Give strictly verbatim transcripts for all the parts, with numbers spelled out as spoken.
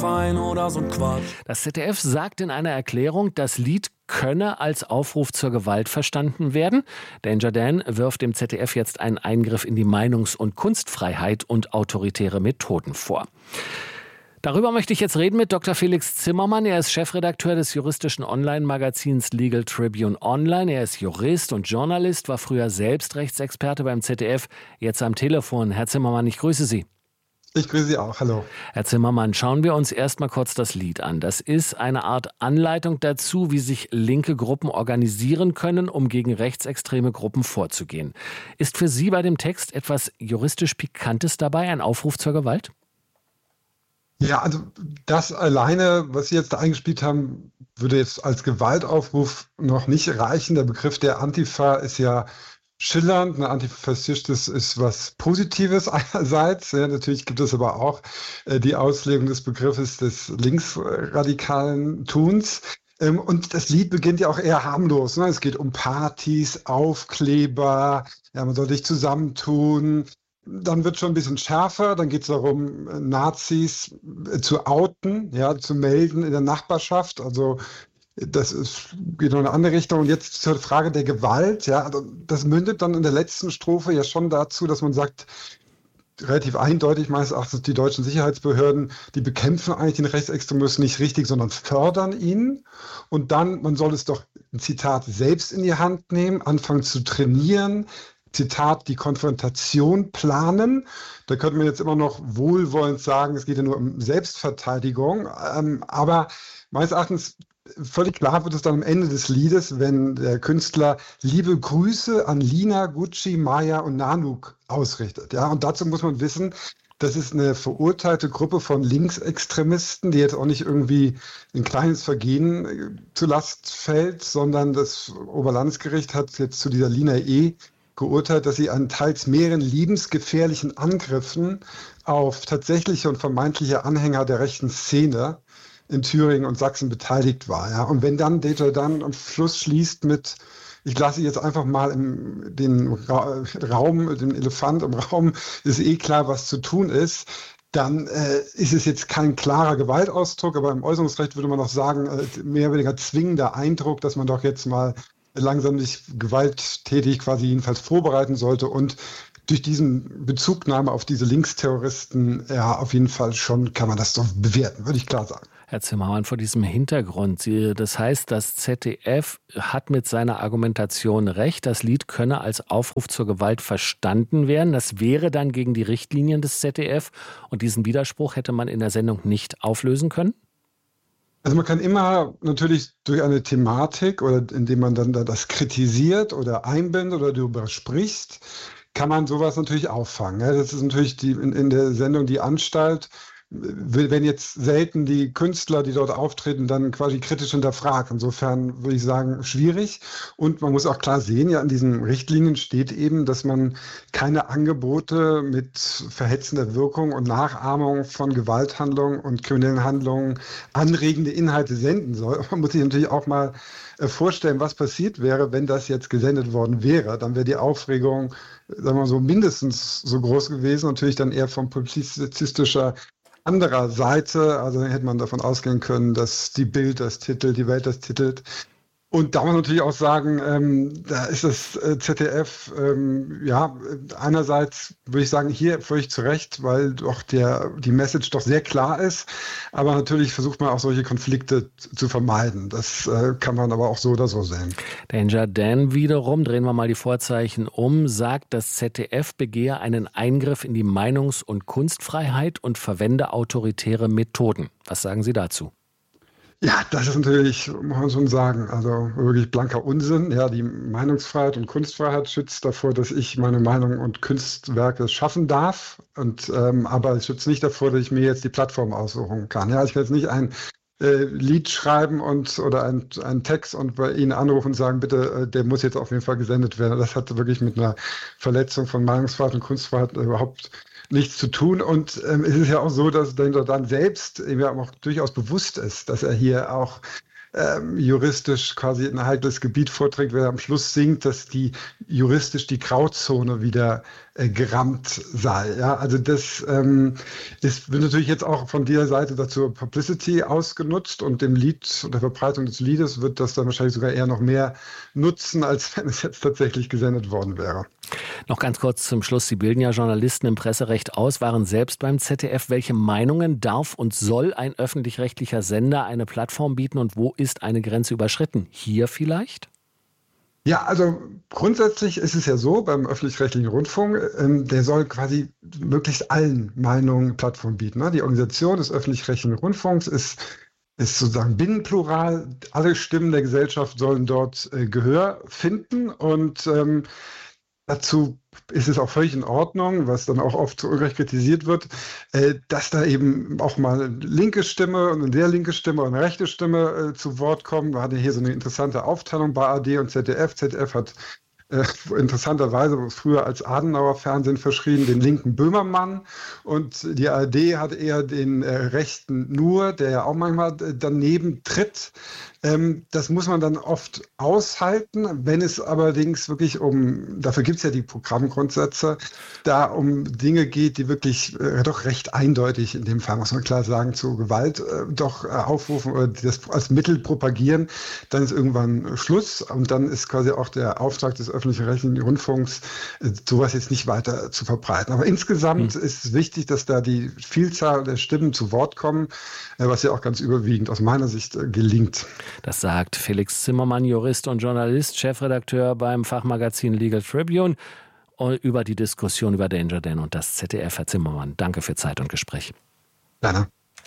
Fein oder so ein Quatsch. Das Z D F sagt in einer Erklärung, das Lied könne als Aufruf zur Gewalt verstanden werden. Danger Dan wirft dem Z D F jetzt einen Eingriff in die Meinungs- und Kunstfreiheit und autoritäre Methoden vor. Darüber möchte ich jetzt reden mit Doktor Felix Zimmermann. Er ist Chefredakteur des juristischen Online-Magazins Legal Tribune Online. Er ist Jurist und Journalist, war früher selbst Rechtsexperte beim Z D F, jetzt am Telefon. Herr Zimmermann, ich grüße Sie. Ich grüße Sie auch, hallo. Herr Zimmermann, schauen wir uns erst mal kurz das Lied an. Das ist eine Art Anleitung dazu, wie sich linke Gruppen organisieren können, um gegen rechtsextreme Gruppen vorzugehen. Ist für Sie bei dem Text etwas juristisch Pikantes dabei, ein Aufruf zur Gewalt? Ja, also das alleine, was Sie jetzt da eingespielt haben, würde jetzt als Gewaltaufruf noch nicht reichen. Der Begriff der Antifa ist ja schillernd. Eine Antifaschismus ist was Positives einerseits. Ja, natürlich gibt es aber auch äh, die Auslegung des Begriffes des linksradikalen Tuns. Ähm, und das Lied beginnt ja auch eher harmlos. Ne? Es geht um Partys, Aufkleber, ja, man soll sich zusammentun. Dann wird schon ein bisschen schärfer, dann geht es darum, Nazis zu outen, ja, zu melden in der Nachbarschaft. Also das ist, geht in eine andere Richtung. Und jetzt zur Frage der Gewalt. Ja, also das mündet dann in der letzten Strophe ja schon dazu, dass man sagt, relativ eindeutig meines Erachtens, die deutschen Sicherheitsbehörden, die bekämpfen eigentlich den Rechtsextremismus nicht richtig, sondern fördern ihn. Und dann, man soll es doch, ein Zitat, selbst in die Hand nehmen, anfangen zu trainieren, Zitat, die Konfrontation planen. Da könnte man jetzt immer noch wohlwollend sagen, es geht ja nur um Selbstverteidigung. Ähm, aber meines Erachtens völlig klar wird es dann am Ende des Liedes, wenn der Künstler liebe Grüße an Lina, Gucci, Maya und Nanook ausrichtet. Ja, und dazu muss man wissen, das ist eine verurteilte Gruppe von Linksextremisten, die jetzt auch nicht irgendwie ein kleines Vergehen zur Last fällt, sondern das Oberlandesgericht hat jetzt zu dieser Lina E. geurteilt, dass sie an teils mehreren lebensgefährlichen Angriffen auf tatsächliche und vermeintliche Anhänger der rechten Szene in Thüringen und Sachsen beteiligt war. Ja. Und wenn dann Danger Dan am Schluss schließt mit, ich lasse jetzt einfach mal im, den Ra Raum, den Elefant im Raum, ist eh klar, was zu tun ist, dann äh, ist es jetzt kein klarer Gewaltausdruck, aber im Äußerungsrecht würde man noch sagen, äh, mehr oder weniger zwingender Eindruck, dass man doch jetzt mal langsam sich gewalttätig quasi jedenfalls vorbereiten sollte und durch diesen Bezugnahme auf diese Linksterroristen, ja, auf jeden Fall schon kann man das doch bewerten, würde ich klar sagen. Herr Zimmermann, vor diesem Hintergrund, Sie, das heißt, das Z D F hat mit seiner Argumentation recht, das Lied könne als Aufruf zur Gewalt verstanden werden. Das wäre dann gegen die Richtlinien des Z D F und diesen Widerspruch hätte man in der Sendung nicht auflösen können? Also man kann immer natürlich durch eine Thematik oder indem man dann da das kritisiert oder einbindet oder darüber spricht, kann man sowas natürlich auffangen. Ja, das ist natürlich die, in, in der Sendung die Anstalt, wenn jetzt selten die Künstler, die dort auftreten, dann quasi kritisch hinterfragt. Insofern würde ich sagen, schwierig. Und man muss auch klar sehen, ja, in diesen Richtlinien steht eben, dass man keine Angebote mit verhetzender Wirkung und Nachahmung von Gewalthandlungen und kriminellen Handlungen anregende Inhalte senden soll. Man muss sich natürlich auch mal vorstellen, was passiert wäre, wenn das jetzt gesendet worden wäre. Dann wäre die Aufregung, sagen wir mal so, mindestens so groß gewesen. Natürlich dann eher von publizistischer anderer Seite, also hätte man davon ausgehen können, dass die Bild das titelt, die Welt das titelt. Und da muss man natürlich auch sagen, ähm, da ist das äh, Z D F, ähm, ja, einerseits würde ich sagen, hier völlig zu Recht, weil doch der, die Message doch sehr klar ist. Aber natürlich versucht man auch solche Konflikte zu vermeiden. Das äh, kann man aber auch so oder so sehen. Danger Dan wiederum, drehen wir mal die Vorzeichen um, sagt, das Z D F begehe einen Eingriff in die Meinungs- und Kunstfreiheit und verwende autoritäre Methoden. Was sagen Sie dazu? Ja, das ist natürlich, muss man schon sagen, also wirklich blanker Unsinn. Ja, die Meinungsfreiheit und Kunstfreiheit schützt davor, dass ich meine Meinung und Kunstwerke schaffen darf. Und, ähm, aber es schützt nicht davor, dass ich mir jetzt die Plattform aussuchen kann. Ja, ich kann jetzt nicht ein äh, Lied schreiben und oder ein, einen Text und bei Ihnen anrufen und sagen, bitte, äh, der muss jetzt auf jeden Fall gesendet werden. Das hat wirklich mit einer Verletzung von Meinungsfreiheit und Kunstfreiheit überhaupt nichts zu tun. Und ähm, es ist ja auch so, dass Danger Dan selbst ihm ja auch durchaus bewusst ist, dass er hier auch ähm, juristisch quasi ein heikles Gebiet vorträgt, wer am Schluss singt, dass die juristisch die Grauzone wieder äh, gerammt sei. Ja, also das ähm, ist, wird natürlich jetzt auch von dieser Seite dazu Publicity ausgenutzt und dem Lied und der Verbreitung des Liedes wird das dann wahrscheinlich sogar eher noch mehr nutzen, als wenn es jetzt tatsächlich gesendet worden wäre. Noch ganz kurz zum Schluss. Sie bilden ja Journalisten im Presserecht aus, waren selbst beim Z D F. Welche Meinungen darf und soll ein öffentlich-rechtlicher Sender, eine Plattform bieten und wo ist eine Grenze überschritten? Hier vielleicht? Ja, also grundsätzlich ist es ja so beim öffentlich-rechtlichen Rundfunk, ähm, der soll quasi möglichst allen Meinungen Plattform bieten. Ne? Die Organisation des öffentlich-rechtlichen Rundfunks ist, ist sozusagen binnenplural. Alle Stimmen der Gesellschaft sollen dort äh, Gehör finden und ähm, dazu ist es auch völlig in Ordnung, was dann auch oft zu Unrecht kritisiert wird, äh, dass da eben auch mal eine linke Stimme und eine sehr linke Stimme und eine rechte Stimme äh, zu Wort kommen. Wir hatten hier so eine interessante Aufteilung bei A R D und Z D F. Z D F hat äh, interessanterweise früher als Adenauer-Fernsehen verschrien, den linken Böhmermann und die A R D hat eher den äh, rechten Nur, der ja auch manchmal daneben tritt. Ähm, das muss man dann oft aushalten. Wenn es allerdings wirklich um, dafür gibt es ja die Programmgrundsätze, da um Dinge geht, die wirklich äh, doch recht eindeutig, in dem Fall muss man klar sagen, zu Gewalt äh, doch äh, aufrufen oder das als Mittel propagieren, dann ist irgendwann Schluss und dann ist quasi auch der Auftrag des öffentlich-rechtlichen Rundfunks, äh, sowas jetzt nicht weiter zu verbreiten. Aber insgesamt mhm. ist es wichtig, dass da die Vielzahl der Stimmen zu Wort kommen, äh, was ja auch ganz überwiegend aus meiner Sicht äh, gelingt. Das sagt Felix Zimmermann, Jurist und Journalist, Chefredakteur beim Fachmagazin Legal Tribune, über die Diskussion über Danger Dan und das Z D F. Herr Zimmermann, danke für Zeit und Gespräch. Gerne.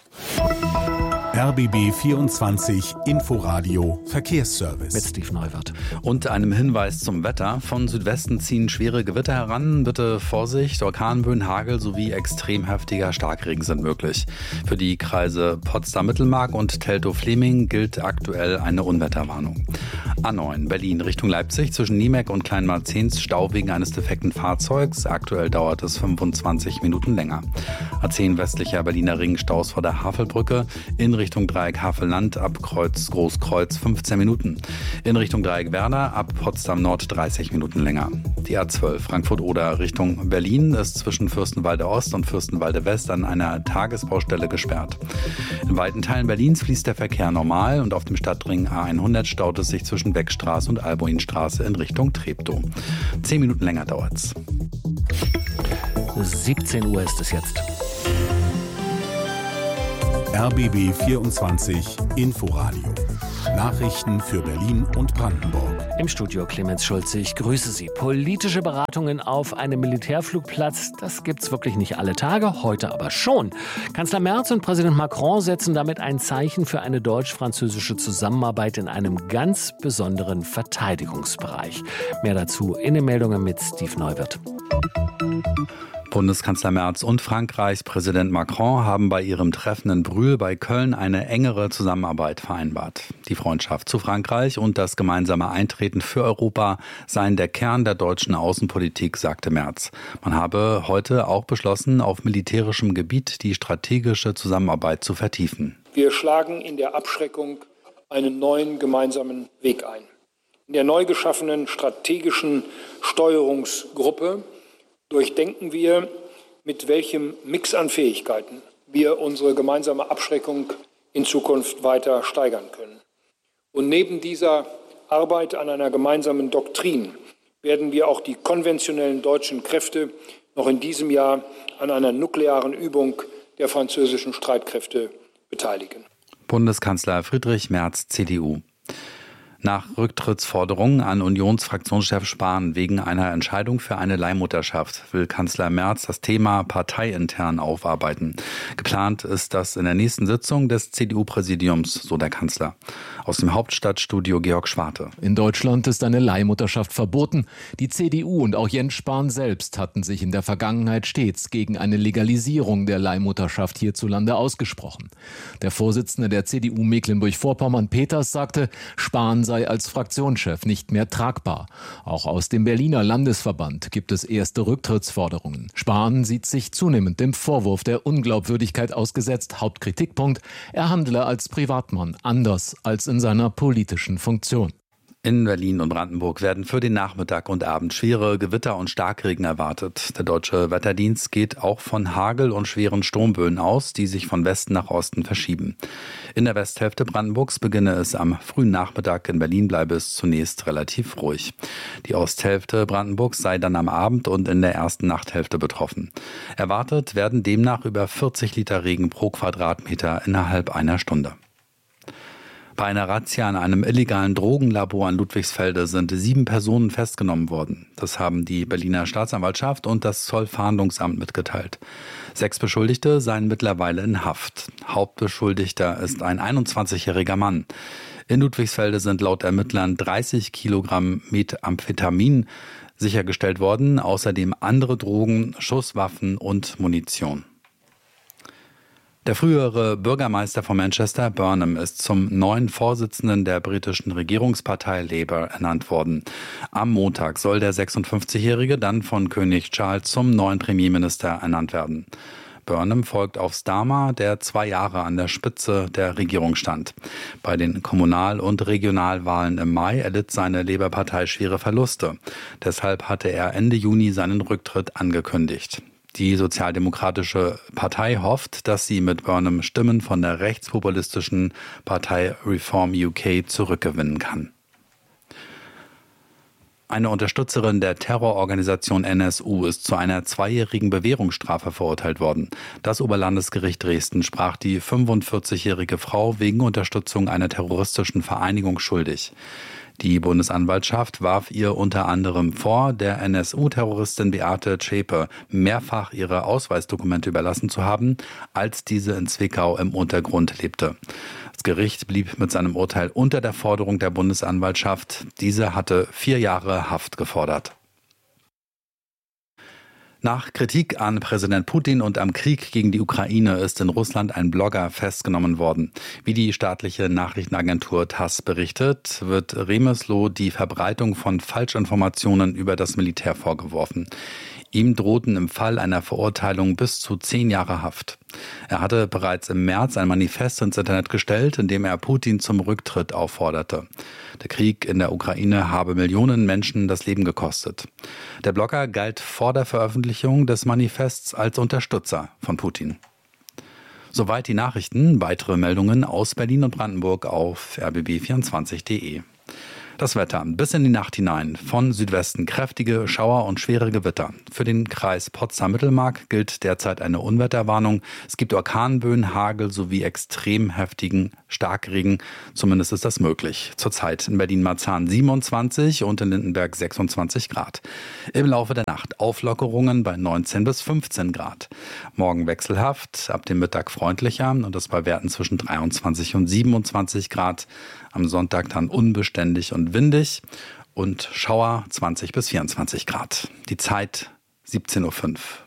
R B B vierundzwanzig Inforadio Verkehrsservice. Mit Steve Neuwirth. Und einem Hinweis zum Wetter. Von Südwesten ziehen schwere Gewitter heran. Bitte Vorsicht, Orkanböen, Hagel sowie extrem heftiger Starkregen sind möglich. Für die Kreise Potsdam-Mittelmark und Teltow-Fleming gilt aktuell eine Unwetterwarnung. A neun Berlin Richtung Leipzig zwischen Niemek und Kleinmarzens Stau wegen eines defekten Fahrzeugs. Aktuell dauert es fünfundzwanzig Minuten länger. A zehn westlicher Berliner Ring Staus vor der Havelbrücke. In Richtung Dreieck Havelland ab Kreuz Großkreuz fünfzehn Minuten. In Richtung Dreieck Werder ab Potsdam Nord dreißig Minuten länger. Die A zwölf Frankfurt-Oder Richtung Berlin ist zwischen Fürstenwalde Ost und Fürstenwalde West an einer Tagesbaustelle gesperrt. In weiten Teilen Berlins fließt der Verkehr normal und auf dem Stadtring A hundert staut es sich zwischen Beckstraße und Albuinstraße in Richtung Treptow. Zehn Minuten länger dauert's. siebzehn Uhr ist es jetzt. R B B vierundzwanzig Inforadio. Nachrichten für Berlin und Brandenburg. Im Studio Clemens Schulze, ich grüße Sie. Politische Beratungen auf einem Militärflugplatz, das gibt's wirklich nicht alle Tage, heute aber schon. Kanzler Merz und Präsident Macron setzen damit ein Zeichen für eine deutsch-französische Zusammenarbeit in einem ganz besonderen Verteidigungsbereich. Mehr dazu in den Meldungen mit Steve Neuwirth. Bundeskanzler Merz und Frankreichs Präsident Macron haben bei ihrem Treffen in Brühl bei Köln eine engere Zusammenarbeit vereinbart. Die Freundschaft zu Frankreich und das gemeinsame Eintreten für Europa seien der Kern der deutschen Außenpolitik, sagte Merz. Man habe heute auch beschlossen, auf militärischem Gebiet die strategische Zusammenarbeit zu vertiefen. Wir schlagen in der Abschreckung einen neuen gemeinsamen Weg ein. In der neu geschaffenen strategischen Steuerungsgruppe durchdenken wir, mit welchem Mix an Fähigkeiten wir unsere gemeinsame Abschreckung in Zukunft weiter steigern können. Und neben dieser Arbeit an einer gemeinsamen Doktrin werden wir auch die konventionellen deutschen Kräfte noch in diesem Jahr an einer nuklearen Übung der französischen Streitkräfte beteiligen. Bundeskanzler Friedrich Merz, C D U. Nach Rücktrittsforderungen an Unionsfraktionschef Spahn wegen einer Entscheidung für eine Leihmutterschaft will Kanzler Merz das Thema parteiintern aufarbeiten. Geplant ist das in der nächsten Sitzung des C D U-Präsidiums, so der Kanzler. Aus dem Hauptstadtstudio Georg Schwarte. In Deutschland ist eine Leihmutterschaft verboten. Die C D U und auch Jens Spahn selbst hatten sich in der Vergangenheit stets gegen eine Legalisierung der Leihmutterschaft hierzulande ausgesprochen. Der Vorsitzende der C D U Mecklenburg-Vorpommern, Peters, sagte, Spahn sei als Fraktionschef nicht mehr tragbar. Auch aus dem Berliner Landesverband gibt es erste Rücktrittsforderungen. Spahn sieht sich zunehmend dem Vorwurf der Unglaubwürdigkeit ausgesetzt. Hauptkritikpunkt, er handle als Privatmann anders als in seiner politischen Funktion. In Berlin und Brandenburg werden für den Nachmittag und Abend schwere Gewitter und Starkregen erwartet. Der Deutsche Wetterdienst geht auch von Hagel und schweren Sturmböen aus, die sich von Westen nach Osten verschieben. In der Westhälfte Brandenburgs beginne es am frühen Nachmittag, in Berlin bleibe es zunächst relativ ruhig. Die Osthälfte Brandenburgs sei dann am Abend und in der ersten Nachthälfte betroffen. Erwartet werden demnach über vierzig Liter Regen pro Quadratmeter innerhalb einer Stunde. Bei einer Razzia an einem illegalen Drogenlabor in Ludwigsfelde sind sieben Personen festgenommen worden. Das haben die Berliner Staatsanwaltschaft und das Zollfahndungsamt mitgeteilt. Sechs Beschuldigte seien mittlerweile in Haft. Hauptbeschuldigter ist ein einundzwanzigjähriger Mann. In Ludwigsfelde sind laut Ermittlern dreißig Kilogramm Methamphetamin sichergestellt worden, außerdem andere Drogen, Schusswaffen und Munition. Der frühere Bürgermeister von Manchester, Burnham, ist zum neuen Vorsitzenden der britischen Regierungspartei Labour ernannt worden. Am Montag soll der sechsundfünfzigjährige dann von König Charles zum neuen Premierminister ernannt werden. Burnham folgt auf Starmer, der zwei Jahre an der Spitze der Regierung stand. Bei den Kommunal- und Regionalwahlen im Mai erlitt seine Labour-Partei schwere Verluste. Deshalb hatte er Ende Juni seinen Rücktritt angekündigt. Die Sozialdemokratische Partei hofft, dass sie mit Burnham Stimmen von der rechtspopulistischen Partei Reform U K zurückgewinnen kann. Eine Unterstützerin der Terrororganisation N S U ist zu einer zweijährigen Bewährungsstrafe verurteilt worden. Das Oberlandesgericht Dresden sprach die fünfundvierzigjährige Frau wegen Unterstützung einer terroristischen Vereinigung schuldig. Die Bundesanwaltschaft warf ihr unter anderem vor, der N S U-Terroristin Beate Zschäpe mehrfach ihre Ausweisdokumente überlassen zu haben, als diese in Zwickau im Untergrund lebte. Das Gericht blieb mit seinem Urteil unter der Forderung der Bundesanwaltschaft. Diese hatte vier Jahre Haft gefordert. Nach Kritik an Präsident Putin und am Krieg gegen die Ukraine ist in Russland ein Blogger festgenommen worden. Wie die staatliche Nachrichtenagentur TASS berichtet, wird Remeslo die Verbreitung von Falschinformationen über das Militär vorgeworfen. Ihm drohten im Fall einer Verurteilung bis zu zehn Jahre Haft. Er hatte bereits im März ein Manifest ins Internet gestellt, in dem er Putin zum Rücktritt aufforderte. Der Krieg in der Ukraine habe Millionen Menschen das Leben gekostet. Der Blogger galt vor der Veröffentlichung des Manifests als Unterstützer von Putin. Soweit die Nachrichten. Weitere Meldungen aus Berlin und Brandenburg auf r b b vierundzwanzig punkt d e. Das Wetter bis in die Nacht hinein. Von Südwesten kräftige Schauer und schwere Gewitter. Für den Kreis Potsdam-Mittelmark gilt derzeit eine Unwetterwarnung. Es gibt Orkanböen, Hagel sowie extrem heftigen Starkregen. Zumindest ist das möglich. Zurzeit in Berlin-Marzahn siebenundzwanzig und in Lindenberg sechsundzwanzig Grad. Im Laufe der Nacht Auflockerungen bei neunzehn bis fünfzehn Grad. Morgen wechselhaft, ab dem Mittag freundlicher und das bei Werten zwischen dreiundzwanzig und siebenundzwanzig Grad. Am Sonntag dann unbeständig und windig und Schauer zwanzig bis vierundzwanzig Grad. Die Zeit siebzehn Uhr fünf.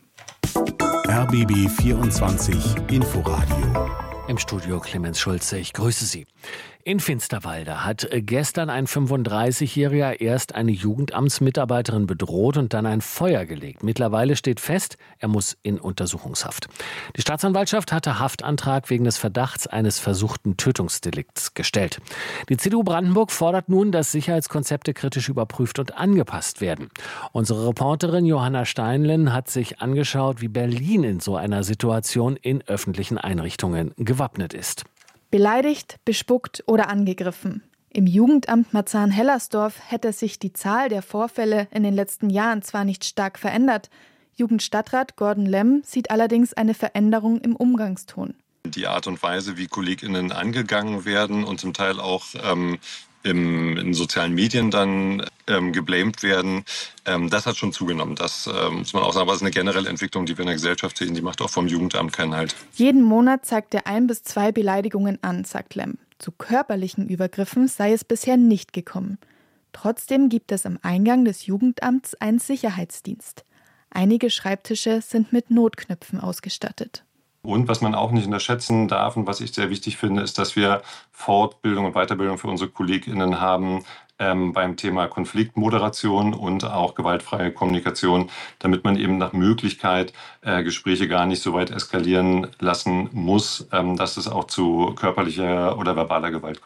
R B B vierundzwanzig Inforadio. Im Studio Clemens Schulze, ich grüße Sie. In Finsterwalde hat gestern ein fünfunddreißigjähriger erst eine Jugendamtsmitarbeiterin bedroht und dann ein Feuer gelegt. Mittlerweile steht fest, er muss in Untersuchungshaft. Die Staatsanwaltschaft hatte Haftantrag wegen des Verdachts eines versuchten Tötungsdelikts gestellt. Die C D U Brandenburg fordert nun, dass Sicherheitskonzepte kritisch überprüft und angepasst werden. Unsere Reporterin Johanna Steinlen hat sich angeschaut, wie Berlin in so einer Situation in öffentlichen Einrichtungen gewappnet ist. Beleidigt, bespuckt oder angegriffen. Im Jugendamt Marzahn-Hellersdorf hätte sich die Zahl der Vorfälle in den letzten Jahren zwar nicht stark verändert. Jugendstadtrat Gordon Lemm sieht allerdings eine Veränderung im Umgangston. Die Art und Weise, wie KollegInnen angegangen werden und zum Teil auch ähm, im, in sozialen Medien dann ähm, geblamed werden, ähm, das hat schon zugenommen. Das ähm, muss man auch sagen, aber es ist eine generelle Entwicklung, die wir in der Gesellschaft sehen. Die macht auch vom Jugendamt keinen Halt. Jeden Monat zeigt er ein bis zwei Beleidigungen an, sagt Lemm. Zu körperlichen Übergriffen sei es bisher nicht gekommen. Trotzdem gibt es am Eingang des Jugendamts einen Sicherheitsdienst. Einige Schreibtische sind mit Notknöpfen ausgestattet. Und was man auch nicht unterschätzen darf und was ich sehr wichtig finde, ist, dass wir Fortbildung und Weiterbildung für unsere KollegInnen haben ähm, beim Thema Konfliktmoderation und auch gewaltfreie Kommunikation, damit man eben nach Möglichkeit äh, Gespräche gar nicht so weit eskalieren lassen muss, ähm, dass es auch zu körperlicher oder verbaler Gewalt kommt.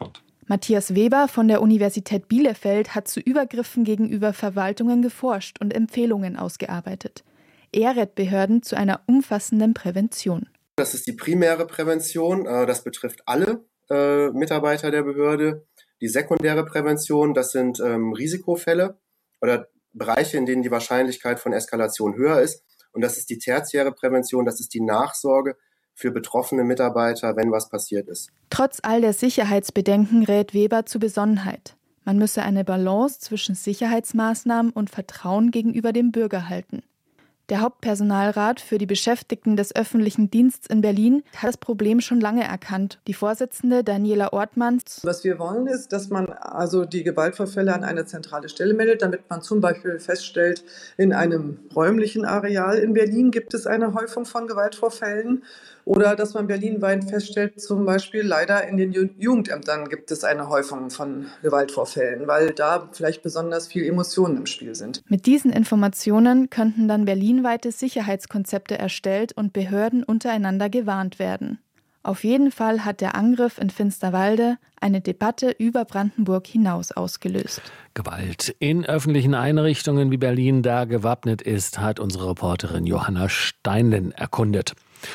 Matthias Weber von der Universität Bielefeld hat zu Übergriffen gegenüber Verwaltungen geforscht und Empfehlungen ausgearbeitet. Er rät Behörden zu einer umfassenden Prävention. Das ist die primäre Prävention, das betrifft alle äh, Mitarbeiter der Behörde. Die sekundäre Prävention, das sind ähm, Risikofälle oder Bereiche, in denen die Wahrscheinlichkeit von Eskalation höher ist. Und das ist die tertiäre Prävention, das ist die Nachsorge für betroffene Mitarbeiter, wenn was passiert ist. Trotz all der Sicherheitsbedenken rät Weber zu Besonnenheit. Man müsse eine Balance zwischen Sicherheitsmaßnahmen und Vertrauen gegenüber dem Bürger halten. Der Hauptpersonalrat für die Beschäftigten des öffentlichen Dienstes in Berlin hat das Problem schon lange erkannt. Die Vorsitzende Daniela Ortmann. Was wir wollen ist, dass man also die Gewaltvorfälle an eine zentrale Stelle meldet, damit man zum Beispiel feststellt, in einem räumlichen Areal in Berlin gibt es eine Häufung von Gewaltvorfällen. Oder dass man berlinweit feststellt, zum Beispiel leider in den Jugendämtern gibt es eine Häufung von Gewaltvorfällen, weil da vielleicht besonders viel Emotionen im Spiel sind. Mit diesen Informationen könnten dann berlinweite Sicherheitskonzepte erstellt und Behörden untereinander gewarnt werden. Auf jeden Fall hat der Angriff in Finsterwalde eine Debatte über Brandenburg hinaus ausgelöst. Gewalt in öffentlichen Einrichtungen wie Berlin da gewappnet ist, hat unsere Reporterin Johanna Steinlen erkundet.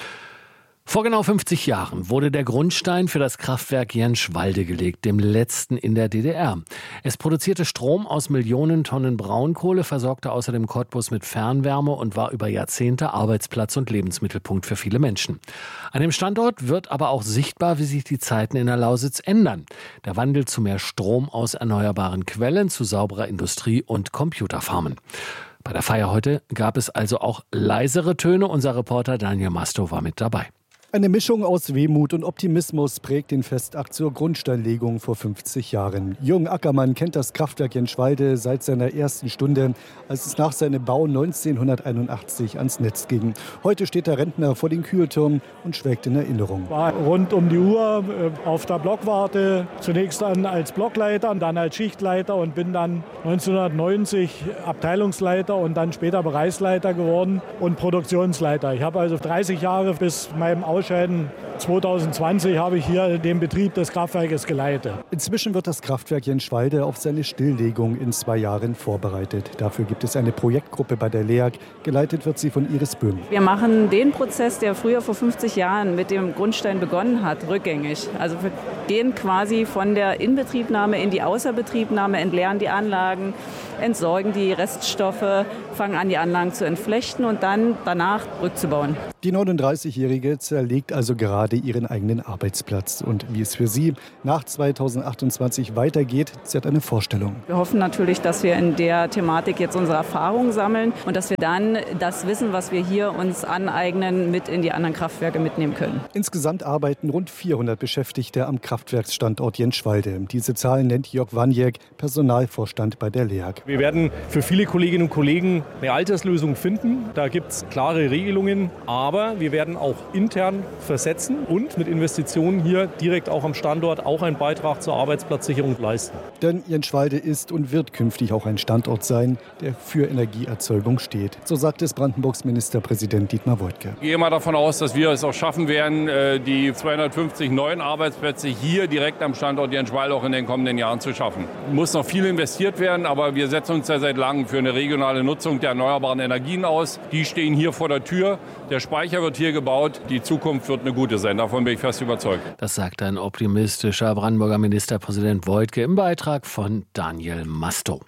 Vor genau fünfzig Jahren wurde der Grundstein für das Kraftwerk Jenschwalde gelegt, dem letzten in der D D R. Es produzierte Strom aus Millionen Tonnen Braunkohle, versorgte außerdem Cottbus mit Fernwärme und war über Jahrzehnte Arbeitsplatz und Lebensmittelpunkt für viele Menschen. An dem Standort wird aber auch sichtbar, wie sich die Zeiten in der Lausitz ändern. Der Wandel zu mehr Strom aus erneuerbaren Quellen, zu sauberer Industrie und Computerfarmen. Bei der Feier heute gab es also auch leisere Töne. Unser Reporter Daniel Masto war mit dabei. Eine Mischung aus Wehmut und Optimismus prägt den Festakt zur Grundsteinlegung vor fünfzig Jahren. Jürgen Ackermann kennt das Kraftwerk Jenschwalde seit seiner ersten Stunde, als es nach seinem Bau neunzehnhunderteinundachtzig ans Netz ging. Heute steht der Rentner vor den Kühlturm und schwelgt in Erinnerung. War rund um die Uhr auf der Blockwarte, zunächst dann als Blockleiter und dann als Schichtleiter und bin dann neunzehnhundertneunzig Abteilungsleiter und dann später Bereichsleiter geworden und Produktionsleiter. Ich habe also dreißig Jahre bis meinem Ausscheiden zwanzig zwanzig habe ich hier den Betrieb des Kraftwerkes geleitet. Inzwischen wird das Kraftwerk Jenschwalde auf seine Stilllegung in zwei Jahren vorbereitet. Dafür gibt es eine Projektgruppe bei der L E A G. Geleitet wird sie von Iris Böhm. Wir machen den Prozess, der früher vor fünfzig Jahren mit dem Grundstein begonnen hat, rückgängig. Also wir gehen quasi von der Inbetriebnahme in die Außerbetriebnahme, entleeren die Anlagen, entsorgen die Reststoffe, fangen an, die Anlagen zu entflechten und dann danach rückzubauen. Die neununddreißigjährige zerlegt also gerade ihren eigenen Arbeitsplatz. Und wie es für sie nach zweitausendachtundzwanzig weitergeht, sie hat eine Vorstellung. Wir hoffen natürlich, dass wir in der Thematik jetzt unsere Erfahrungen sammeln und dass wir dann das Wissen, was wir hier uns aneignen, mit in die anderen Kraftwerke mitnehmen können. Insgesamt arbeiten rund vierhundert Beschäftigte am Kraftwerksstandort Jenschwalde. Diese Zahlen nennt Jörg Wanjek, Personalvorstand bei der L E A G. Wir werden für viele Kolleginnen und Kollegen eine Alterslösung finden. Da gibt es klare Regelungen. Aber wir werden auch intern versetzen und mit Investitionen hier direkt auch am Standort auch einen Beitrag zur Arbeitsplatzsicherung leisten. Denn Jenschwalde ist und wird künftig auch ein Standort sein, der für Energieerzeugung steht. So sagt es Brandenburgs Ministerpräsident Dietmar Woidke. Ich gehe mal davon aus, dass wir es auch schaffen werden, die zweihundertfünfzig neuen Arbeitsplätze hier direkt am Standort Jenschwalde auch in den kommenden Jahren zu schaffen. Es muss noch viel investiert werden, aber wir setzen uns ja seit langem für eine regionale Nutzung der erneuerbaren Energien aus. Die stehen hier vor der Tür. Der Speicher wird hier gebaut. Die Zukunft wird eine gute sein. Davon bin ich fest überzeugt. Das sagt ein optimistischer Brandenburger Ministerpräsident Woidke im Beitrag von Daniel Masto.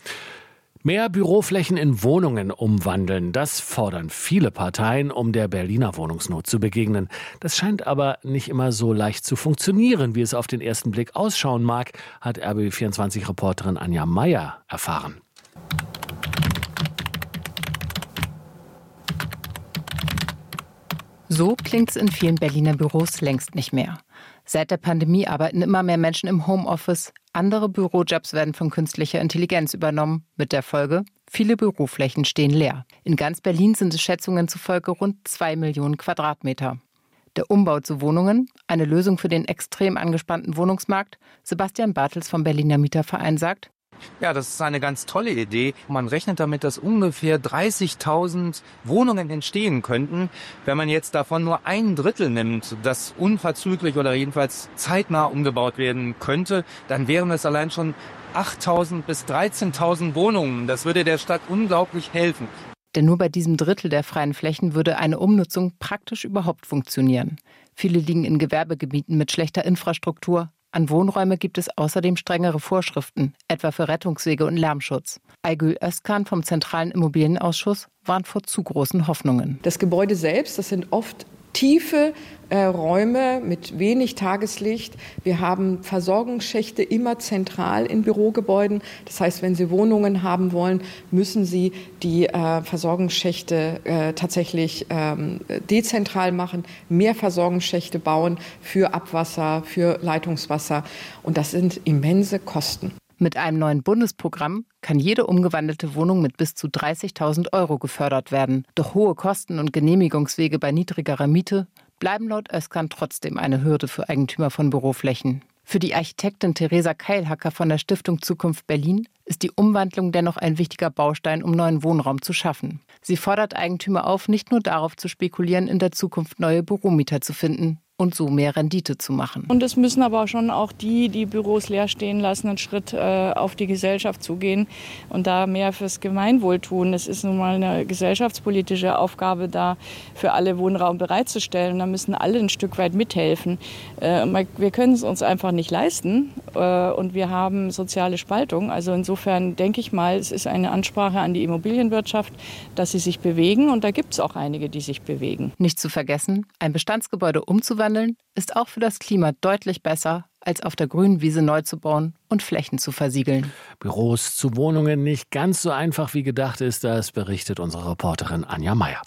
Mehr Büroflächen in Wohnungen umwandeln, das fordern viele Parteien, um der Berliner Wohnungsnot zu begegnen. Das scheint aber nicht immer so leicht zu funktionieren, wie es auf den ersten Blick ausschauen mag, hat R B B vierundzwanzig-Reporterin Anja Meier erfahren. So klingt es in vielen Berliner Büros längst nicht mehr. Seit der Pandemie arbeiten immer mehr Menschen im Homeoffice. Andere Bürojobs werden von künstlicher Intelligenz übernommen. Mit der Folge, viele Büroflächen stehen leer. In ganz Berlin sind es Schätzungen zufolge rund zwei Millionen Quadratmeter. Der Umbau zu Wohnungen, eine Lösung für den extrem angespannten Wohnungsmarkt. Sebastian Bartels vom Berliner Mieterverein sagt: Ja, das ist eine ganz tolle Idee. Man rechnet damit, dass ungefähr dreißigtausend Wohnungen entstehen könnten. Wenn man jetzt davon nur ein Drittel nimmt, das unverzüglich oder jedenfalls zeitnah umgebaut werden könnte, dann wären es allein schon achttausend bis dreizehntausend Wohnungen. Das würde der Stadt unglaublich helfen. Denn nur bei diesem Drittel der freien Flächen würde eine Umnutzung praktisch überhaupt funktionieren. Viele liegen in Gewerbegebieten mit schlechter Infrastruktur. An Wohnräume gibt es außerdem strengere Vorschriften, etwa für Rettungswege und Lärmschutz. Aygül Özkan vom Zentralen Immobilienausschuss warnt vor zu großen Hoffnungen. Das Gebäude selbst, das sind oft tiefe äh, Räume mit wenig Tageslicht. Wir haben Versorgungsschächte immer zentral in Bürogebäuden. Das heißt, wenn Sie Wohnungen haben wollen, müssen Sie die äh, Versorgungsschächte äh, tatsächlich ähm, dezentral machen, mehr Versorgungsschächte bauen für Abwasser, für Leitungswasser. Und das sind immense Kosten. Mit einem neuen Bundesprogramm kann jede umgewandelte Wohnung mit bis zu dreißigtausend Euro gefördert werden. Doch hohe Kosten und Genehmigungswege bei niedrigerer Miete bleiben laut Özkan trotzdem eine Hürde für Eigentümer von Büroflächen. Für die Architektin Theresa Keilhacker von der Stiftung Zukunft Berlin ist die Umwandlung dennoch ein wichtiger Baustein, um neuen Wohnraum zu schaffen. Sie fordert Eigentümer auf, nicht nur darauf zu spekulieren, in der Zukunft neue Büromieter zu finden und so mehr Rendite zu machen. Und es müssen aber schon auch die, die Büros leer stehen lassen, einen Schritt äh, auf die Gesellschaft zugehen und da mehr fürs Gemeinwohl tun. Es ist nun mal eine gesellschaftspolitische Aufgabe, da für alle Wohnraum bereitzustellen. Da müssen alle ein Stück weit mithelfen. Äh, wir können es uns einfach nicht leisten äh, und wir haben soziale Spaltung. Also insofern denke ich mal, es ist eine Ansprache an die Immobilienwirtschaft, dass sie sich bewegen und da gibt es auch einige, die sich bewegen. Nicht zu vergessen, ein Bestandsgebäude umzuwandeln ist auch für das Klima deutlich besser, als auf der grünen Wiese neu zu bauen und Flächen zu versiegeln. Büros zu Wohnungen nicht ganz so einfach wie gedacht ist, das berichtet unsere Reporterin Anja Meier.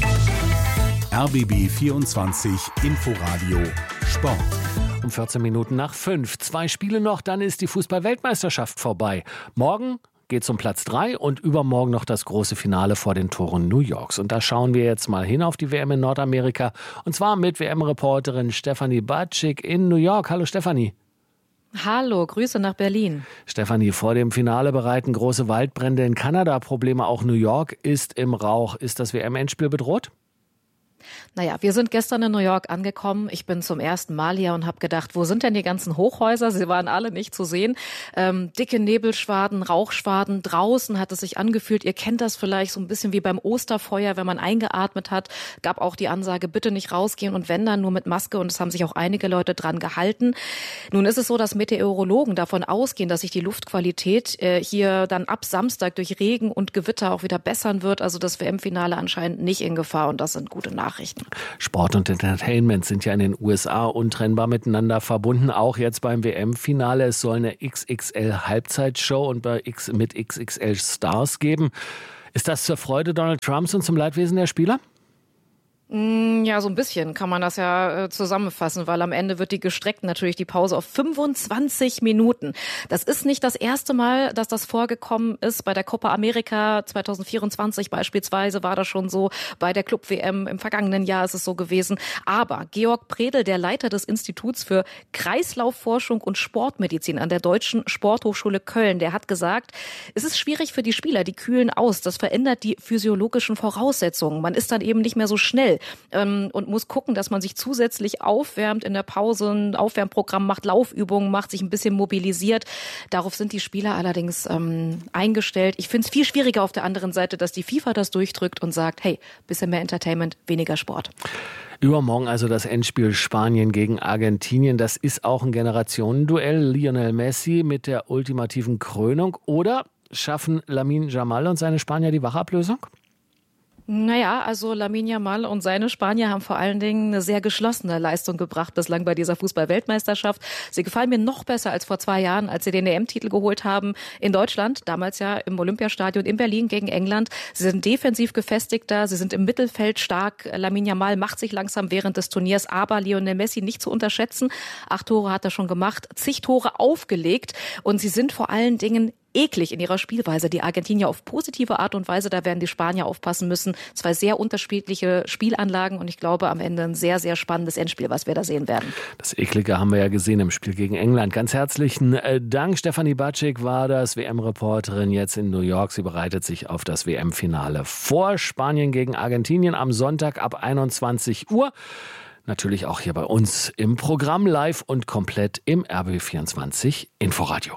R B B vierundzwanzig Inforadio Sport. Um vierzehn Minuten nach fünf. Zwei Spiele noch, dann ist die Fußball-Weltmeisterschaft vorbei. Morgen geht es um Platz drei und übermorgen noch das große Finale vor den Toren New Yorks. Und da schauen wir jetzt mal hin auf die W M in Nordamerika. Und zwar mit W M-Reporterin Stefanie Batschik in New York. Hallo Stefanie. Hallo, Grüße nach Berlin. Stefanie, vor dem Finale bereiten große Waldbrände in Kanada Probleme. Auch New York ist im Rauch. Ist das W M-Endspiel bedroht? Naja, wir sind gestern in New York angekommen. Ich bin zum ersten Mal hier und habe gedacht, wo sind denn die ganzen Hochhäuser? Sie waren alle nicht zu sehen. Ähm, dicke Nebelschwaden, Rauchschwaden. Draußen hat es sich angefühlt. Ihr kennt das vielleicht so ein bisschen wie beim Osterfeuer, wenn man eingeatmet hat. Gab auch die Ansage, bitte nicht rausgehen und wenn dann nur mit Maske. Und es haben sich auch einige Leute dran gehalten. Nun ist es so, dass Meteorologen davon ausgehen, dass sich die Luftqualität äh, hier dann ab Samstag durch Regen und Gewitter auch wieder bessern wird. Also das W M-Finale anscheinend nicht in Gefahr und das sind gute Nachrichten. Sport und Entertainment sind ja in den U S A untrennbar miteinander verbunden. Auch jetzt beim W M-Finale. Es soll eine X X L-Halbzeitshow und bei X mit X X L-Stars geben. Ist das zur Freude Donald Trumps und zum Leidwesen der Spieler? Ja, so ein bisschen kann man das ja äh, zusammenfassen, weil am Ende wird die gestreckt, natürlich die Pause auf fünfundzwanzig Minuten. Das ist nicht das erste Mal, dass das vorgekommen ist. Bei der Copa America zwanzig vierundzwanzig beispielsweise war das schon so. Bei der Club-W M im vergangenen Jahr ist es so gewesen. Aber Georg Predel, der Leiter des Instituts für Kreislaufforschung und Sportmedizin an der Deutschen Sporthochschule Köln, der hat gesagt, es ist schwierig für die Spieler, die kühlen aus. Das verändert die physiologischen Voraussetzungen. Man ist dann eben nicht mehr so schnell. Und muss gucken, dass man sich zusätzlich aufwärmt in der Pause, ein Aufwärmprogramm macht, Laufübungen macht, sich ein bisschen mobilisiert. Darauf sind die Spieler allerdings ähm, eingestellt. Ich finde es viel schwieriger auf der anderen Seite, dass die FIFA das durchdrückt und sagt, hey, bisschen mehr Entertainment, weniger Sport. Übermorgen also das Endspiel Spanien gegen Argentinien. Das ist auch ein Generationenduell. Lionel Messi mit der ultimativen Krönung. Oder schaffen Lamine Yamal und seine Spanier die Wachablösung? Naja, also Lamine Yamal und seine Spanier haben vor allen Dingen eine sehr geschlossene Leistung gebracht bislang bei dieser Fußball-Weltmeisterschaft. Sie gefallen mir noch besser als vor zwei Jahren, als sie den E M-Titel geholt haben in Deutschland, damals ja im Olympiastadion in Berlin gegen England. Sie sind defensiv gefestigter, sie sind im Mittelfeld stark. Lamine Yamal macht sich langsam während des Turniers, aber Lionel Messi nicht zu unterschätzen. Acht Tore hat er schon gemacht, zig Tore aufgelegt und sie sind vor allen Dingen eklig in ihrer Spielweise. Die Argentinier auf positive Art und Weise, da werden die Spanier aufpassen müssen. Zwei sehr unterschiedliche Spielanlagen und ich glaube am Ende ein sehr, sehr spannendes Endspiel, was wir da sehen werden. Das Eklige haben wir ja gesehen im Spiel gegen England. Ganz herzlichen Dank. Stefanie Batschik war das, W M-Reporterin jetzt in New York. Sie bereitet sich auf das W M-Finale vor. Spanien gegen Argentinien am Sonntag ab einundzwanzig Uhr. Natürlich auch hier bei uns im Programm live und komplett im R B B vierundzwanzig Inforadio.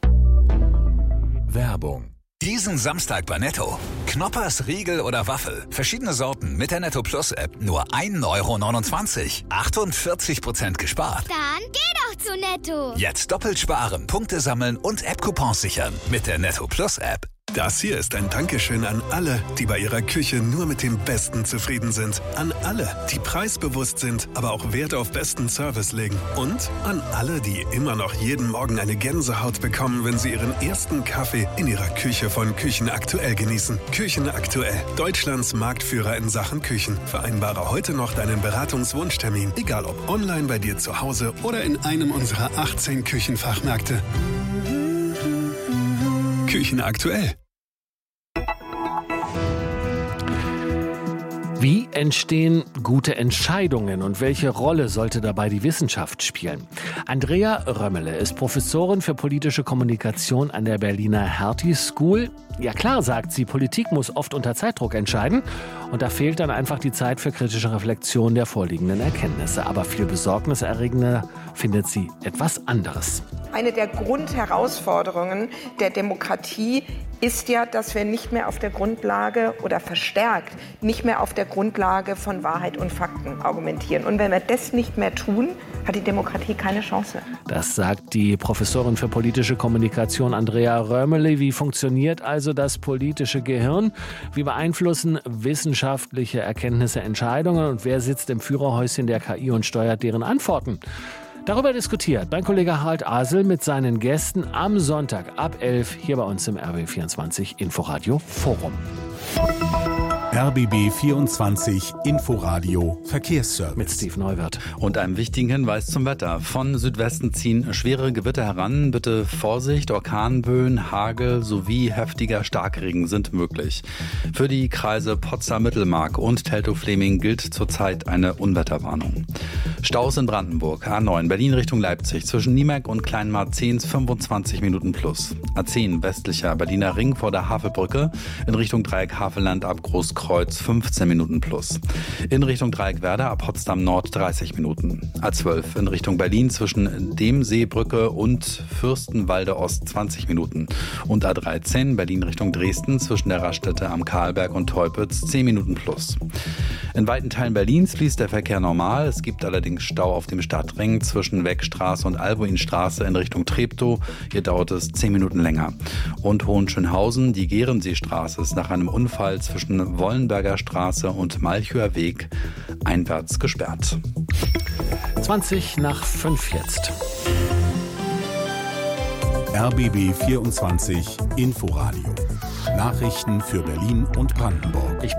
Werbung. Diesen Samstag bei Netto. Knoppers, Riegel oder Waffel. Verschiedene Sorten mit der Netto Plus App. Nur ein Euro neunundzwanzig. achtundvierzig Prozent gespart. Dann geh doch zu Netto. Jetzt doppelt sparen, Punkte sammeln und App-Coupons sichern. Mit der Netto Plus App. Das hier ist ein Dankeschön an alle, die bei ihrer Küche nur mit dem Besten zufrieden sind. An alle, die preisbewusst sind, aber auch Wert auf besten Service legen. Und an alle, die immer noch jeden Morgen eine Gänsehaut bekommen, wenn sie ihren ersten Kaffee in ihrer Küche von Küchenaktuell genießen. Küchenaktuell, Deutschlands Marktführer in Sachen Küchen. Vereinbare heute noch deinen Beratungswunschtermin, egal ob online bei dir zu Hause oder in einem unserer achtzehn Küchenfachmärkte. Küchenaktuell. Wie entstehen gute Entscheidungen und welche Rolle sollte dabei die Wissenschaft spielen? Andrea Römmele ist Professorin für politische Kommunikation an der Berliner Hertie School. Ja klar, sagt sie, Politik muss oft unter Zeitdruck entscheiden und da fehlt dann einfach die Zeit für kritische Reflexion der vorliegenden Erkenntnisse. Aber viel besorgniserregender findet sie etwas anderes. Eine der Grundherausforderungen der Demokratie ist ja, dass wir nicht mehr auf der Grundlage oder verstärkt nicht mehr auf der Grundlage von Wahrheit und Fakten argumentieren. Und wenn wir das nicht mehr tun, hat die Demokratie keine Chance. Das sagt die Professorin für politische Kommunikation Andrea Römmele. Wie funktioniert also das politische Gehirn? Wie beeinflussen wissenschaftliche Erkenntnisse Entscheidungen? Und wer sitzt im Führerhäuschen der K I und steuert deren Antworten? Darüber diskutiert mein Kollege Harald Asel mit seinen Gästen am Sonntag ab elf hier bei uns im R B B vierundzwanzig Inforadio Forum. R B B vierundzwanzig Inforadio Verkehrsservice. Mit Steve Neuwirth. Und einem wichtigen Hinweis zum Wetter. Von Südwesten ziehen schwere Gewitter heran. Bitte Vorsicht, Orkanböen, Hagel sowie heftiger Starkregen sind möglich. Für die Kreise Potsdam-Mittelmark und Teltow-Fleming gilt zurzeit eine Unwetterwarnung. Staus in Brandenburg. A neun Berlin Richtung Leipzig. Zwischen Niemerk und Kleinmarzehns fünfundzwanzig Minuten plus. A zehn westlicher Berliner Ring vor der Havelbrücke. In Richtung Dreieck Havelland ab Großkreuz fünfzehn Minuten plus. In Richtung Dreieck Werder ab Potsdam Nord dreißig Minuten. A zwölf in Richtung Berlin zwischen Demseebrücke und Fürstenwalde Ost zwanzig Minuten. Und A dreizehn Berlin Richtung Dresden zwischen der Raststätte am Karlberg und Teupitz zehn Minuten plus. In weiten Teilen Berlins fließt der Verkehr normal. Es gibt allerdings Stau auf dem Stadtring zwischen Weckstraße und Albuinstraße in Richtung Treptow. Hier dauert es zehn Minuten länger. Und Hohenschönhausen, die Gehrenseestraße ist nach einem Unfall zwischen Wollenberger Straße und Malchöer Weg einwärts gesperrt. zwanzig nach fünf jetzt. R B B vierundzwanzig Inforadio. Nachrichten für Berlin und Brandenburg. Ich